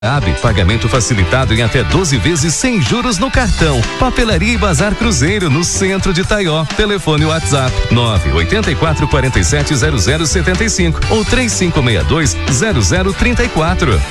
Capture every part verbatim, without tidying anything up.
Abre pagamento facilitado em até doze vezes sem juros no cartão. Papelaria e Bazar Cruzeiro, no centro de Taió. Telefone WhatsApp nove oito quatro quatro sete zero zero sete cinco ou três cinco seis dois zero zero três quatro.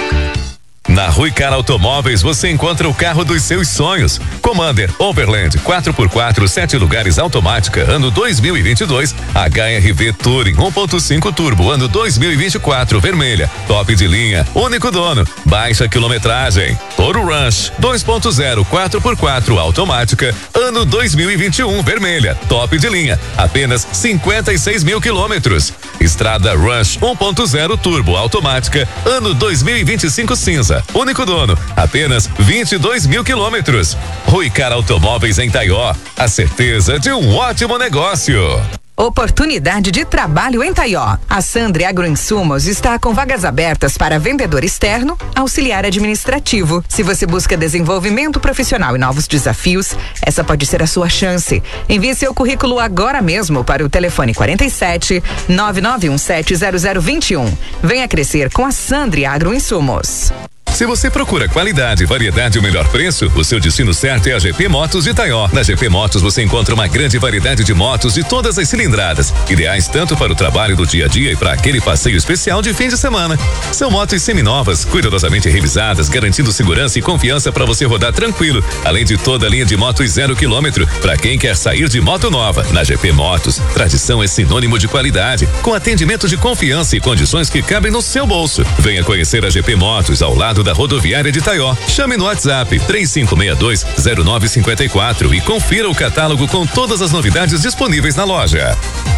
Na Ruicar Automóveis você encontra o carro dos seus sonhos. Commander Overland quatro por quatro, sete lugares automática, ano dois mil e vinte e dois. H R V Touring um ponto cinco turbo, ano dois mil e vinte e quatro, vermelha. Top de linha, único dono, baixa quilometragem. Toro Rush dois ponto zero, quatro por quatro, automática, ano dois mil e vinte e um, vermelha. Top de linha, apenas cinquenta e seis mil quilômetros. Estrada Rush um ponto zero turbo, automática, ano dois mil e vinte e cinco, cinza. Único dono, apenas vinte e dois mil quilômetros. Ruicar Automóveis em Taió, a certeza de um ótimo negócio. Oportunidade de trabalho em Taió. A Sandre Agroinsumos está com vagas abertas para vendedor externo, auxiliar administrativo. Se você busca desenvolvimento profissional e novos desafios, essa pode ser a sua chance. Envie seu currículo agora mesmo para o telefone quarenta e sete, nove nove um sete, zero zero dois um. Venha crescer com a Sandre Agroinsumos. Se você procura qualidade, variedade e o melhor preço, o seu destino certo é a G P Motos de Taió. Na G P Motos você encontra uma grande variedade de motos de todas as cilindradas, ideais tanto para o trabalho do dia a dia e para aquele passeio especial de fim de semana. São motos seminovas, cuidadosamente revisadas, garantindo segurança e confiança para você rodar tranquilo, além de toda a linha de motos zero quilômetro para quem quer sair de moto nova. Na G P Motos, tradição é sinônimo de qualidade, com atendimento de confiança e condições que cabem no seu bolso. Venha conhecer a G P Motos ao lado da rodoviária de Taió. Chame no WhatsApp três cinco seis dois zero nove cinco quatro e confira o catálogo com todas as novidades disponíveis na loja.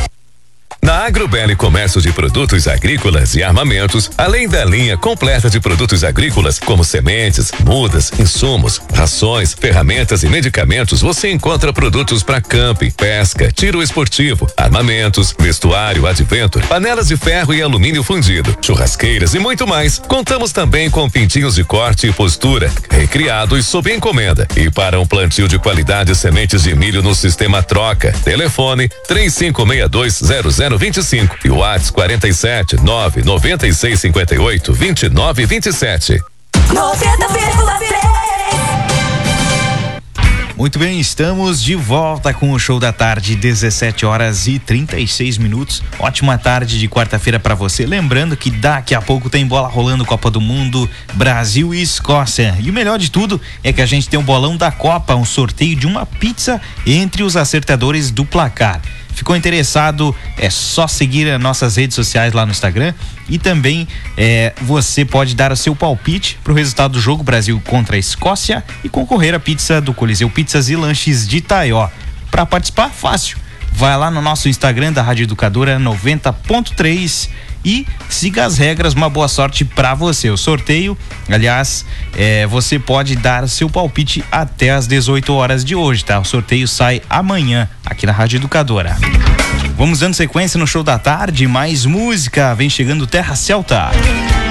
Na Agrobel Comércio de Produtos Agrícolas e Armamentos, além da linha completa de produtos agrícolas, como sementes, mudas, insumos, rações, ferramentas e medicamentos, você encontra produtos para camping, pesca, tiro esportivo, armamentos, vestuário, adventure, panelas de ferro e alumínio fundido, churrasqueiras e muito mais. Contamos também com pintinhos de corte e postura, recriados sob encomenda. E para um plantio de qualidade, sementes de milho no sistema troca. Telefone três cinco seis dois zero zero vinte e cinco e o WhatsApp quarenta e sete, nove noventa e seis cinquenta e oito, vinte e nove vinte e sete. noventa vírgula três. Muito bem, estamos de volta com o Show da Tarde, dezessete horas e trinta e seis minutos. Ótima tarde de quarta-feira para você. Lembrando que daqui a pouco tem bola rolando, Copa do Mundo, Brasil e Escócia. E o melhor de tudo é que a gente tem um bolão da Copa, um sorteio de uma pizza entre os acertadores do placar. Ficou interessado? É só seguir as nossas redes sociais lá no Instagram e também é, você pode dar o seu palpite para o resultado do jogo Brasil contra a Escócia e concorrer à pizza do Coliseu Pizzas e Lanches de Taió. Para participar, fácil. Vai lá no nosso Instagram da Rádio Educadora noventa ponto três e siga as regras. Uma boa sorte para você. O sorteio, aliás, é, você pode dar seu palpite até às dezoito horas de hoje, tá? O sorteio sai amanhã aqui na Rádio Educadora. Vamos dando sequência no Show da Tarde, mais música. Vem chegando Terra Celta.